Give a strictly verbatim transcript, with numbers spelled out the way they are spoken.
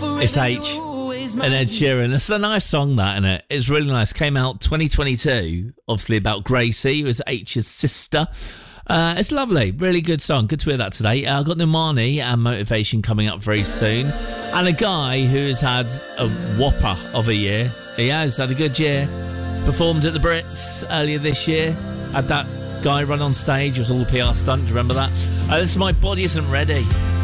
It's H and Ed Sheeran. It's a nice song, that, isn't it? It's really nice. Came out twenty twenty-two, obviously about Gracie, who was H's sister. Uh, it's lovely. Really good song. Good to hear that today. Uh, I've got Normani and Motivation coming up very soon. And a guy who has had a whopper of a year. He has had a good year. Performed at the Brits earlier this year. Had that guy run on stage. It was all a P R stunt. Do you remember that? Uh, this is My Body Isn't Ready.